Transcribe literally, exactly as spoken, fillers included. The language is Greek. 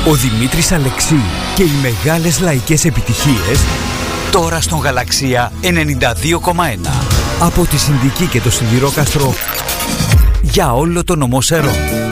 Ο Δημήτρης Αλεξή και οι μεγάλες λαϊκές επιτυχίες τώρα στον Γαλαξία ενενήντα δύο κόμμα ένα. Από τη Συνδική και το Σιδηρόκαστρο για όλο το νομό Σερών.